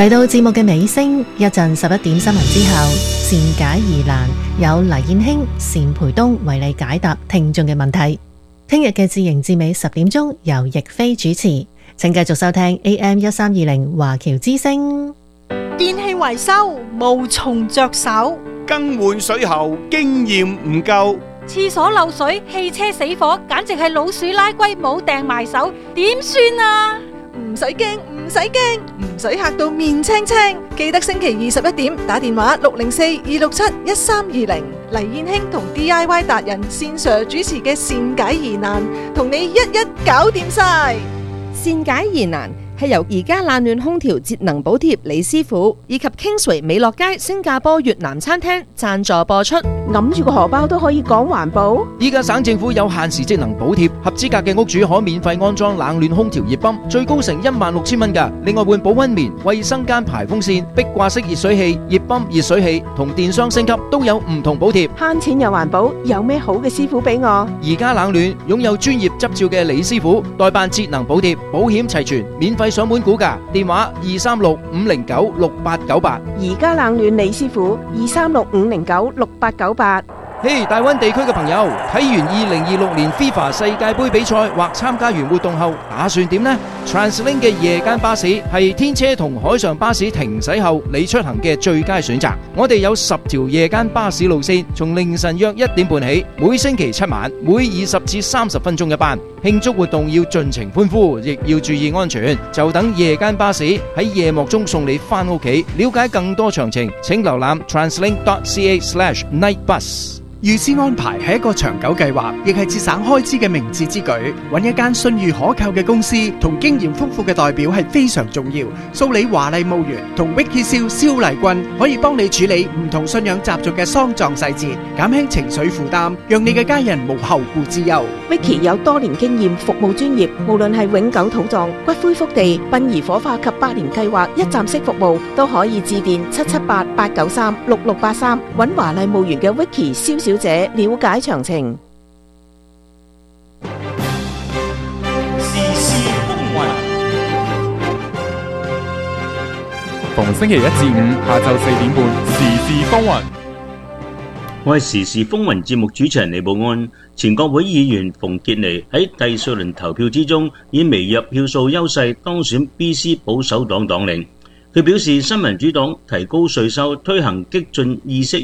嚟到節目嘅尾聲，一陣11點新聞之後，善解疑難有黎燕卿、單培東為你解答聽眾嘅問題。聽日嘅自營至尾10點鐘由逸飛主持，請繼續收聽 AM1320 華僑之聲。 電器維修無從着手， 更換水喉經驗唔夠， 廁所漏水、汽車死火，簡直係老鼠拉龜冇掟埋手，點算啊？ 唔使驚，唔使驚，唔使嚇到面青青。記得星期21點打電話604-267-1320，黎燕卿同 DIY 達人線上主持嘅善解疑難，同你一一搞掂晒。 善解疑難係由而家冷暖空調節能補貼李師傅以及 Kingsway 美樂街新加坡越南餐廳贊助播出。 揞住個荷包都可以講環保。 依家省政府有限時節能補貼，合資格嘅屋主可免費安裝冷暖空調熱泵，最高成16,000蚊㗎。另外換保溫棉、衛生間排風扇、壁掛式熱水器、熱泵、熱水器同電箱升級都有唔同補貼。 慳錢又環保，有咩好嘅師傅俾我？ 而家冷暖擁有專業執照嘅李師傅，代辦節能補貼，保險齊全，免費上門估價，電話236-509-6898。 而家冷暖李師傅236-509-6898。 嘿，大灣地區嘅朋友，睇完2026年 FIFA 世界盃比賽或參加完活動後，打算點呢？ TransLink 嘅夜間巴士係天車同海上巴士停駛後你出行嘅最佳選擇。我哋有10條夜間巴士路線，從凌晨約1點半起，每星期7晚，每20至30分鐘一班。慶祝活動要盡情歡呼，亦要注意安全。就等夜間巴士喺夜幕中送你返屋企。了解更多詳情，請瀏覽 translink.ca/nightbus。 預先安排係一個長久計劃，亦係節省開支嘅明智之舉。揾一間信譽可靠嘅公司同經驗豐富嘅代表係非常重要。蘇里華麗墓園同 Vicky 蕭麗君可以幫你處理唔同信仰習俗嘅喪葬細節，減輕情緒負擔，讓你嘅家人無後顧之憂。 Vicky 有多年經驗，服務專業，無論係永久土葬、骨灰福地、殯儀火化及百年計劃一站式服務，都可以致電778-893-6683，揾華麗墓園嘅 Vicky 蕭小姐了解詳情。 時事風雲， 逢星期1至5下晝4點半，時事風雲。 我係時事風雲節目主持人李寶安。前國會議員馮傑尼喺第4輪投票之中，以微弱票數優勢當選 BC 保守黨黨領。佢表示，新民主黨提高稅收，推行激進意識